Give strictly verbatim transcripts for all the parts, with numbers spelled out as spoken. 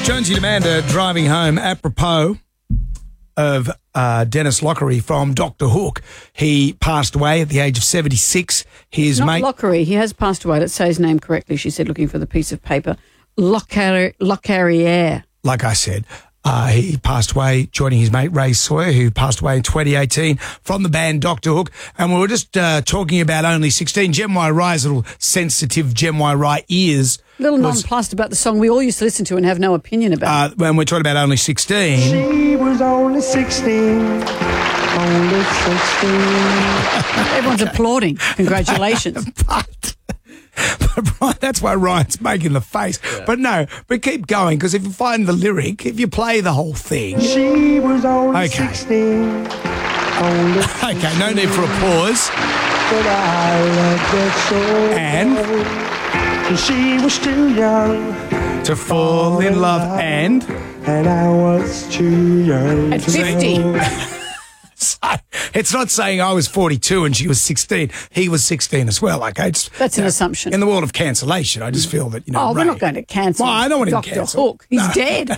Jonesy and Amanda driving home apropos of uh, Dennis Lockery from Doctor Hook. He passed away at the age of seventy-six. His Not mate Lockery. He has passed away. Let's say his name correctly. She said, looking for the piece of paper. Lockar- Locariere. Like I said, uh, he passed away joining his mate Ray Sawyer, who passed away in twenty eighteen from the band Doctor Hook. And we were just uh, talking about Only sixteen. Gem Y Rye's little sensitive Gem Y Rye ears. Little was, nonplussed about the song we all used to listen to and have no opinion about. Uh, when we're talking about Only sixteen. She was only sixteen. Only sixteen. Everyone's okay. applauding. Congratulations. but, but Ryan, that's why Ryan's making the face. Yeah. But no, but keep going, because if you find the lyric, if you play the whole thing. She was only okay. sixteen. Only sixteen. Okay, no need for a pause. But I loved her so and well. She was too young to fall in love, and and I was too young at to fifty. So, it's not saying I was forty-two and she was sixteen. He was sixteen as well. Okay, it's, that's an know, assumption. In the world of cancellation, I just feel that, you know. Oh, Ray, we're not going to cancel. Well, I don't want him Doctor cancelled. Hook. He's no. dead.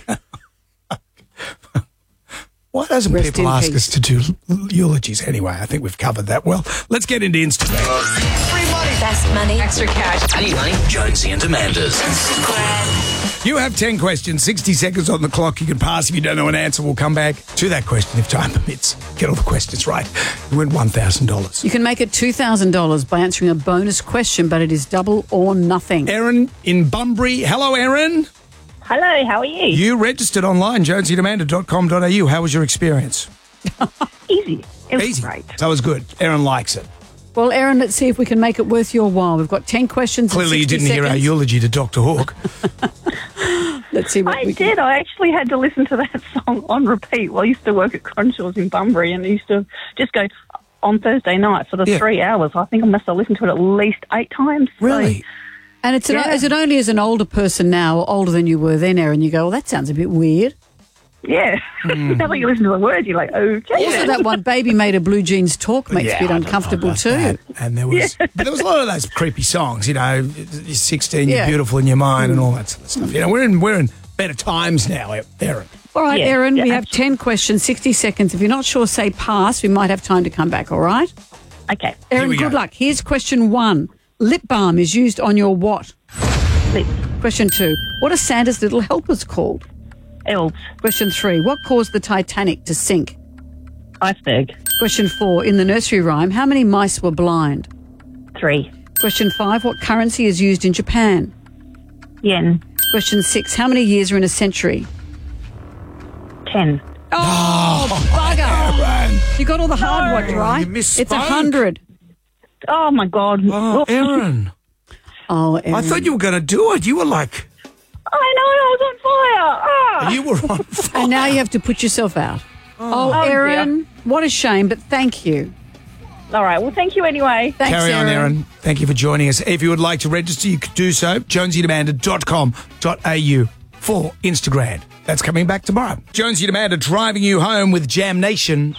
Why doesn't Rest people ask peace. us to do eulogies anyway? I think we've covered that well. Let's get into Instagram. Free money. Best money. Extra cash. I need money. Jonesy and Amanda's. You have ten questions, sixty seconds on the clock. You can pass. If you don't know an answer, we'll come back to that question if time permits. Get all the questions right. You win one thousand dollars. You can make it two thousand dollars by answering a bonus question, but it is double or nothing. Erin in Bunbury. Hello, Erin. Hello, how are you? You registered online, jonesy and amanda dot com dot a u. How was your experience? Easy. It was Easy. great. That was good. Erin likes it. Well, Erin, let's see if we can make it worth your while. We've got ten questions. Clearly, you didn't seconds. hear our eulogy to Doctor Hook. Let's see what I we did. can... I actually had to listen to that song on repeat. Well, I used to work at Cronshaw's in Bunbury, and I used to just go on Thursday night for the Yeah. three hours. I think I must have listened to it at least eight times. Really? So, And it's an, Yeah. is it only as an older person now, or older than you were then, Erin, you go, well, that sounds a bit weird. yeah. Mm. Now that you listen to the words, you're like, okay. Also, that one, Baby Made a Blue Jeans Talk, makes Yeah, a bit I don't know uncomfortable about too. that. And there was, but there was a lot of those creepy songs. You know, you're sixteen, Yeah. you're beautiful in your mind, and all that sort of stuff. You know, we're in we're in better times now, Erin. All right, Yeah, Erin, yeah, we have absolutely. ten questions, sixty seconds. If you're not sure, say pass. We might have time to come back, all right? Okay. Erin, we good go. luck. Here's question one. Lip balm is used on your what? Lips. Question two. What are Santa's little helpers called? Elves. Question three. What caused the Titanic to sink? Iceberg. Question four. In the nursery rhyme, how many mice were blind? Three. Question five. What currency is used in Japan? Yen. Question six. How many years are in a century? Ten. Oh, bugger. Erin. You got all the hard ones right. you misspoke. It's a hundred. Oh, my God. Oh, Erin. Oh, Erin. I thought you were going to do it. You were like, I know, I was on fire. Ah. you were on fire. And now you have to put yourself out. Oh, Oh, Erin, what a shame, but thank you. All right, well, thank you anyway. Thanks, Carry on, Erin. Thank you for joining us. If you would like to register, you could do so. jonesy and amanda dot com dot a u for Instagram. That's coming back tomorrow. Jonesy and Amanda driving you home with Jam Nation.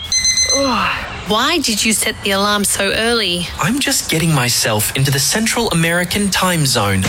Why did you set the alarm so early? I'm just getting myself into the Central American time zone.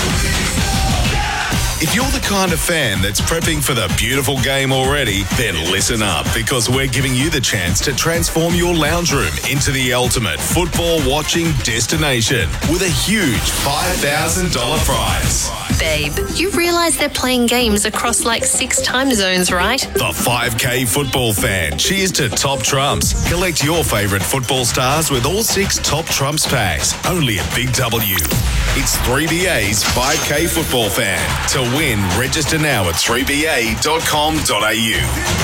If you're the kind of fan that's prepping for the beautiful game already, then listen up, because we're giving you the chance to transform your lounge room into the ultimate football watching destination with a huge five thousand dollars prize. Babe, you realise they're playing games across like six time zones, right? The five K football fan. Cheers to Top Trumps. Collect your favourite football stars with all six Top Trumps packs. Only at Big W. It's three B A's five K football fan. To win, register now at three b a dot com dot a u.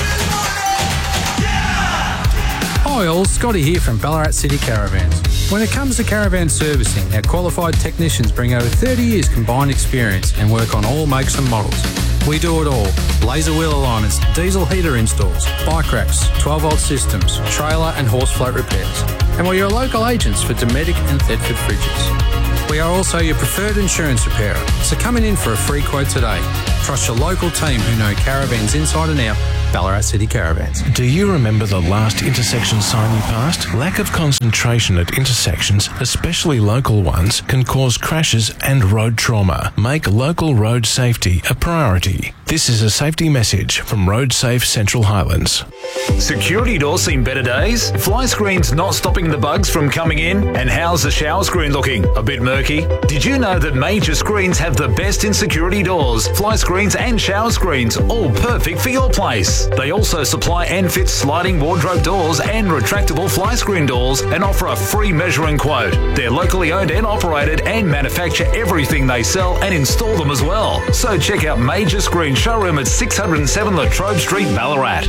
Hi all, Scotty here from Ballarat City Caravans. When it comes to caravan servicing, our qualified technicians bring over thirty years combined experience and work on all makes and models. We do it all. Laser wheel alignments, diesel heater installs, bike racks, twelve volt systems, trailer and horse float repairs. And we're your local agents for Dometic and Thetford fridges. We are also your preferred insurance repairer, so coming in for a free quote today. Trust your local team who know caravans inside and out. Ballarat City Caravans. Do you remember the last intersection sign you passed? Lack of concentration at intersections, especially local ones, can cause crashes and road trauma. Make local road safety a priority. This is a safety message from RoadSafe Central Highlands. Security doors seen better days? Fly screens not stopping the bugs from coming in? And how's the shower screen looking? A bit murky? Did you know that Major Screens have the best in security doors, fly screens and shower screens, all perfect for your place? They also supply and fit sliding wardrobe doors and retractable fly screen doors and offer a free measuring quote. They're locally owned and operated and manufacture everything they sell and install them as well. So check out Major Screen Showroom at six oh seven Latrobe Street, Ballarat.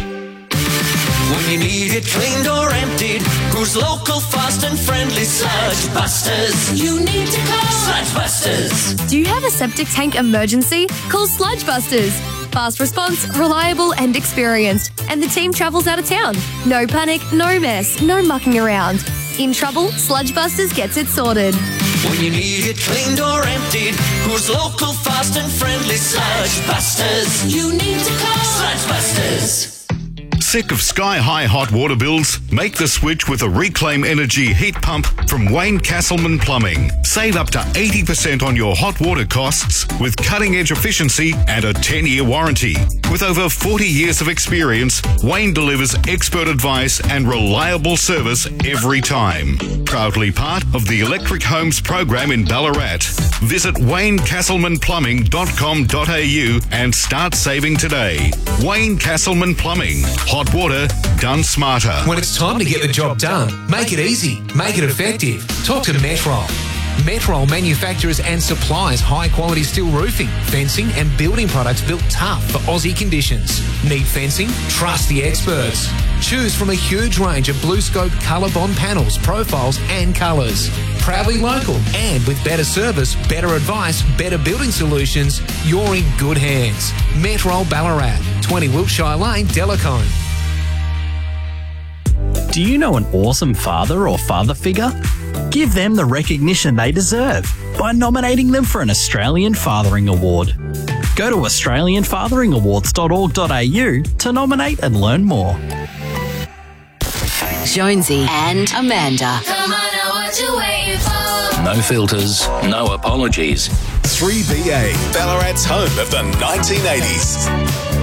When you need it cleaned or emptied, who's local, fast and friendly? Sludge Busters. You need to call Sludge Busters. Do you have a septic tank emergency? Call Sludge Busters. Fast response, reliable and experienced. And the team travels out of town. No panic, no mess, no mucking around. In trouble, Sludge Busters gets it sorted. When you need it cleaned or emptied, who's local, fast and friendly? Sludge Busters. You need to call Sludge Busters. Sick of sky-high hot water bills? Make the switch with a Reclaim Energy heat pump from Wayne Castleman Plumbing. Save up to eighty percent on your hot water costs with cutting-edge efficiency and a ten-year warranty. With over forty years of experience, Wayne delivers expert advice and reliable service every time. Proudly part of the Electric Homes program in Ballarat. Visit wayne castleman plumbing dot com dot a u and start saving today. Wayne Castleman Plumbing. Hot water done smarter. When it's time to get the job done, make it easy, make it effective. Talk to Metrol. Metrol manufactures and supplies high-quality steel roofing, fencing and building products built tough for Aussie conditions. Need fencing? Trust the experts. Choose from a huge range of BlueScope Colour Bond panels, profiles and colours. Proudly local and with better service, better advice, better building solutions, you're in good hands. Metrol Ballarat, twenty Wiltshire Lane, Delacombe. Do you know an awesome father or father figure? Give them the recognition they deserve by nominating them for an Australian Fathering Award. Go to australian fathering awards dot org dot a u to nominate and learn more. Jonesy and Amanda. Come on, now what you waiting for? No filters, no apologies. three B A, Ballarat's home of the nineteen eighties.